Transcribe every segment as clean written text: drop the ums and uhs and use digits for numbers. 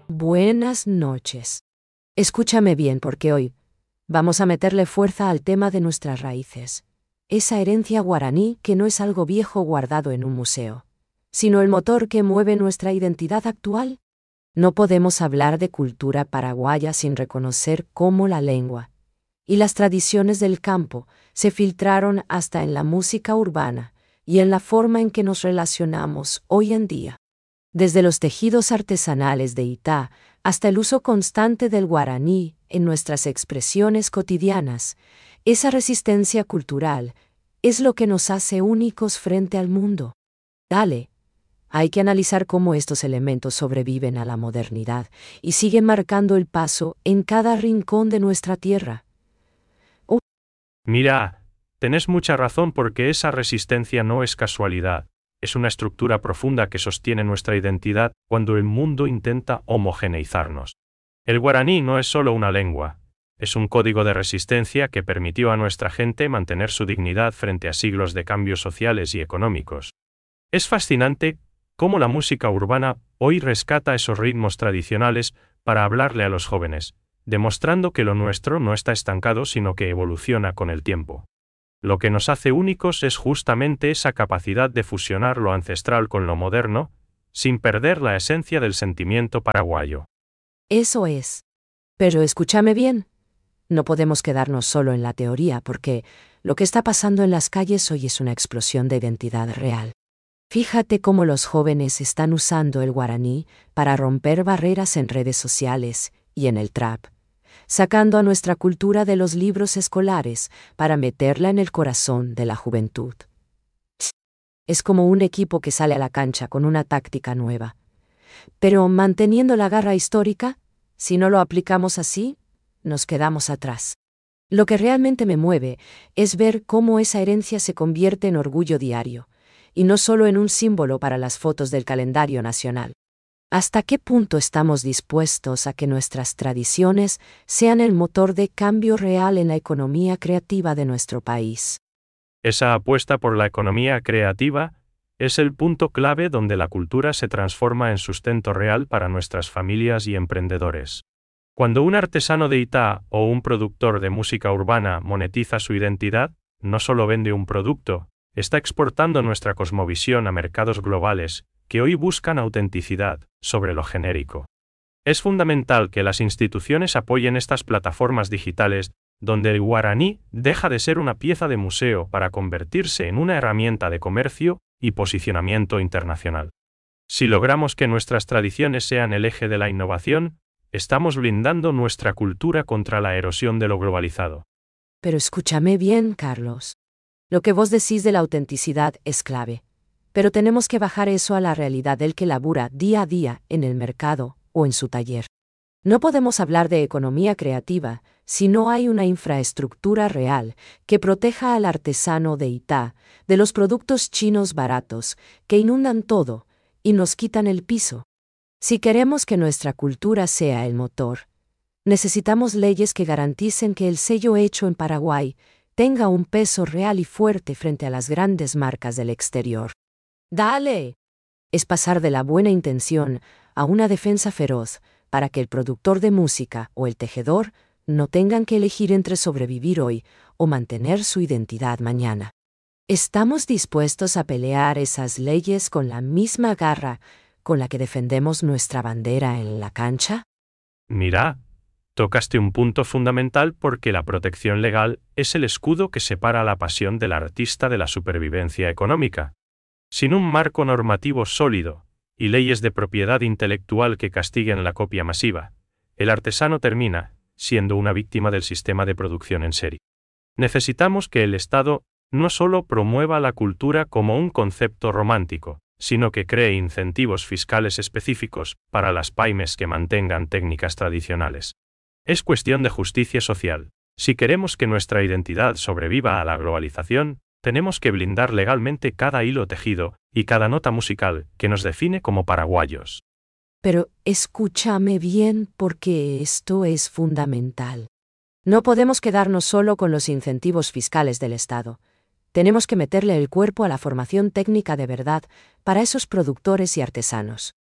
Buenas noches. Escúchame bien porque hoy vamos a meterle fuerza al tema de nuestras raíces. Esa herencia guaraní que no es algo viejo guardado en un museo, sino el motor que mueve nuestra identidad actual. No podemos hablar de cultura paraguaya sin reconocer cómo la lengua y las tradiciones del campo se filtraron hasta en la música urbana y en la forma en que nos relacionamos hoy en día. Desde los tejidos artesanales de Itá hasta el uso constante del guaraní en nuestras expresiones cotidianas, esa resistencia cultural es lo que nos hace únicos frente al mundo. Dale, hay que analizar cómo estos elementos sobreviven a la modernidad y siguen marcando el paso en cada rincón de nuestra tierra. Mira, tenés mucha razón porque esa resistencia no es casualidad. Es una estructura profunda que sostiene nuestra identidad cuando el mundo intenta homogeneizarnos. El guaraní no es solo una lengua, es un código de resistencia que permitió a nuestra gente mantener su dignidad frente a siglos de cambios sociales y económicos. Es fascinante cómo la música urbana hoy rescata esos ritmos tradicionales para hablarle a los jóvenes, demostrando que lo nuestro no está estancado sino que evoluciona con el tiempo. Lo que nos hace únicos es justamente esa capacidad de fusionar lo ancestral con lo moderno, sin perder la esencia del sentimiento paraguayo. Eso es. Pero escúchame bien, no podemos quedarnos solo en la teoría porque lo que está pasando en las calles hoy es una explosión de identidad real. Fíjate cómo los jóvenes están usando el guaraní para romper barreras en redes sociales y en el trap, sacando a nuestra cultura de los libros escolares para meterla en el corazón de la juventud. Es como un equipo que sale a la cancha con una táctica nueva. Pero manteniendo la garra histórica, si no lo aplicamos así, nos quedamos atrás. Lo que realmente me mueve es ver cómo esa herencia se convierte en orgullo diario, y no solo en un símbolo para las fotos del calendario nacional. ¿Hasta qué punto estamos dispuestos a que nuestras tradiciones sean el motor de cambio real en la economía creativa de nuestro país? Esa apuesta por la economía creativa es el punto clave donde la cultura se transforma en sustento real para nuestras familias y emprendedores. Cuando un artesano de Itá o un productor de música urbana monetiza su identidad, no solo vende un producto, está exportando nuestra cosmovisión a mercados globales que hoy buscan autenticidad sobre lo genérico. Es fundamental que las instituciones apoyen estas plataformas digitales donde el guaraní deja de ser una pieza de museo para convertirse en una herramienta de comercio y posicionamiento internacional. Si logramos que nuestras tradiciones sean el eje de la innovación, estamos blindando nuestra cultura contra la erosión de lo globalizado. Pero escúchame bien, Carlos. Lo que vos decís de la autenticidad es clave. Pero tenemos que bajar eso a la realidad del que labura día a día en el mercado o en su taller. No podemos hablar de economía creativa si no hay una infraestructura real que proteja al artesano de Itá de los productos chinos baratos que inundan todo y nos quitan el piso. Si queremos que nuestra cultura sea el motor, necesitamos leyes que garanticen que el sello hecho en Paraguay tenga un peso real y fuerte frente a las grandes marcas del exterior. ¡Dale! Es pasar de la buena intención a una defensa feroz para que el productor de música o el tejedor no tengan que elegir entre sobrevivir hoy o mantener su identidad mañana. ¿Estamos dispuestos a pelear esas leyes con la misma garra con la que defendemos nuestra bandera en la cancha? Mira, tocaste un punto fundamental porque la protección legal es el escudo que separa la pasión del artista de la supervivencia económica. Sin un marco normativo sólido y leyes de propiedad intelectual que castiguen la copia masiva, el artesano termina siendo una víctima del sistema de producción en serie. Necesitamos que el Estado no solo promueva la cultura como un concepto romántico, sino que cree incentivos fiscales específicos para las pymes que mantengan técnicas tradicionales. Es cuestión de justicia social. Si queremos que nuestra identidad sobreviva a la globalización, tenemos que blindar legalmente cada hilo tejido y cada nota musical que nos define como paraguayos. Pero escúchame bien porque esto es fundamental. No podemos quedarnos solo con los incentivos fiscales del Estado. Tenemos que meterle el cuerpo a la formación técnica de verdad para esos productores y artesanos.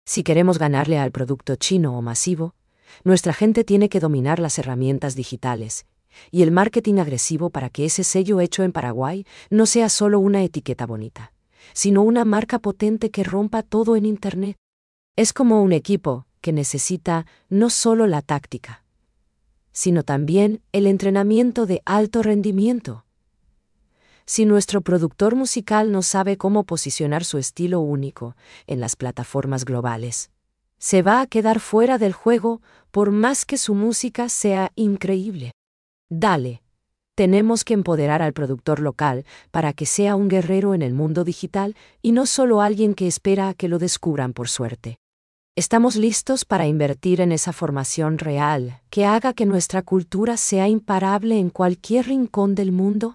Si queremos ganarle al producto chino o masivo, nuestra gente tiene que dominar las herramientas digitales y el marketing agresivo para que ese sello hecho en Paraguay no sea solo una etiqueta bonita, sino una marca potente que rompa todo en Internet. Es como un equipo que necesita no solo la táctica, sino también el entrenamiento de alto rendimiento. Si nuestro productor musical no sabe cómo posicionar su estilo único en las plataformas globales, se va a quedar fuera del juego por más que su música sea increíble. Dale. Tenemos que empoderar al productor local para que sea un guerrero en el mundo digital y no solo alguien que espera a que lo descubran por suerte. ¿Estamos listos para invertir en esa formación real que haga que nuestra cultura sea imparable en cualquier rincón del mundo?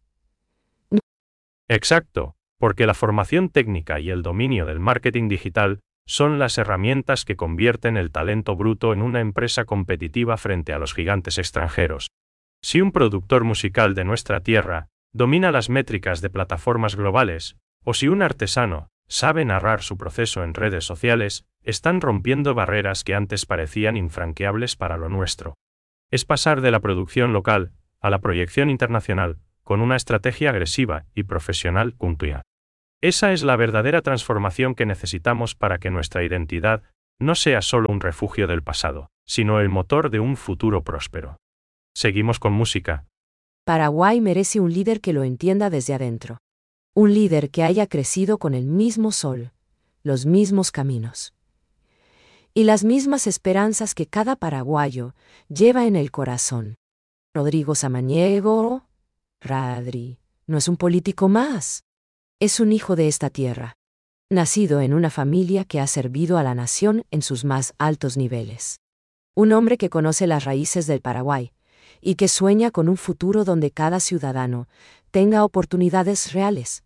Exacto, porque la formación técnica y el dominio del marketing digital son las herramientas que convierten el talento bruto en una empresa competitiva frente a los gigantes extranjeros. Si un productor musical de nuestra tierra domina las métricas de plataformas globales, o si un artesano sabe narrar su proceso en redes sociales, están rompiendo barreras que antes parecían infranqueables para lo nuestro. Es pasar de la producción local a la proyección internacional, con una estrategia agresiva y profesional puntual. Esa es la verdadera transformación que necesitamos para que nuestra identidad no sea solo un refugio del pasado, sino el motor de un futuro próspero. Seguimos con música. Paraguay merece un líder que lo entienda desde adentro. Un líder que haya crecido con el mismo sol, los mismos caminos y las mismas esperanzas que cada paraguayo lleva en el corazón. Rodrigo Samaniego, Radri, no es un político más. Es un hijo de esta tierra, nacido en una familia que ha servido a la nación en sus más altos niveles. Un hombre que conoce las raíces del Paraguay y que sueña con un futuro donde cada ciudadano tenga oportunidades reales.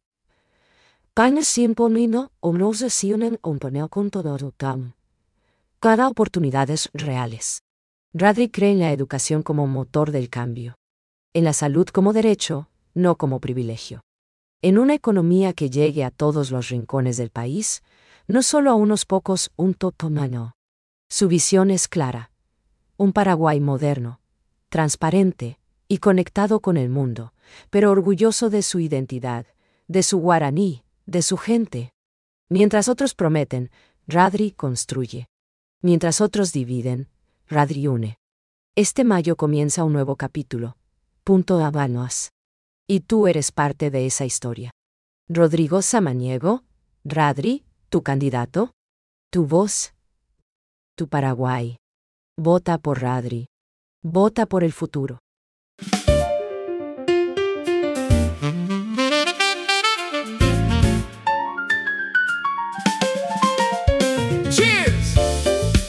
Cada oportunidades reales. Radri cree en la educación como motor del cambio, en la salud como derecho, no como privilegio. En una economía que llegue a todos los rincones del país, no solo a unos pocos, un totomano. Su visión es clara. Un Paraguay moderno, transparente y conectado con el mundo, pero orgulloso de su identidad, de su guaraní, de su gente. Mientras otros prometen, Radri construye. Mientras otros dividen, Radri une. Este mayo comienza un nuevo capítulo. Punto Habanos. Y tú eres parte de esa historia. Rodrigo Samaniego, Radri, tu candidato, tu voz, tu Paraguay. Vota por Radri. Vota por el futuro.